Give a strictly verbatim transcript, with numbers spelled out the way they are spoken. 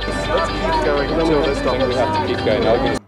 Let's keep going until they stop We us. have to keep going. I'm gonna